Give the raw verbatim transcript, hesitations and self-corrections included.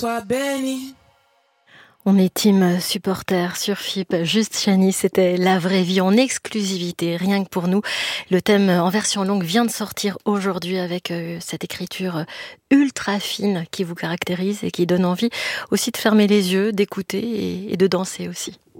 Sois béni. On est team supporter sur F I P. Juste Chani, c'était La Vraie Vie en exclusivité, rien que pour nous. Le thème en version longue vient de sortir aujourd'hui avec euh, cette écriture ultra fine qui vous caractérise et qui donne envie aussi de fermer les yeux, d'écouter et, et de danser aussi.